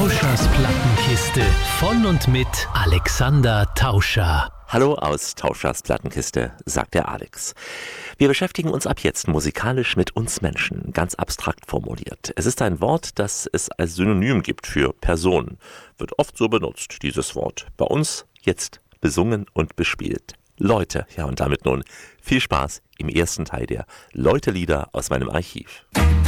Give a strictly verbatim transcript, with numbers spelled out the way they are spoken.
Tauschers Plattenkiste von und mit Alexander Tauscher. Hallo aus Tauschers Plattenkiste, sagt der Alex. Wir beschäftigen uns ab jetzt musikalisch mit uns Menschen, ganz abstrakt formuliert. Es ist ein Wort, das es als Synonym gibt für Person. Wird oft so benutzt, dieses Wort. Bei uns jetzt besungen und bespielt. Leute, ja und damit nun viel Spaß im ersten Teil der Leute-Lieder aus meinem Archiv.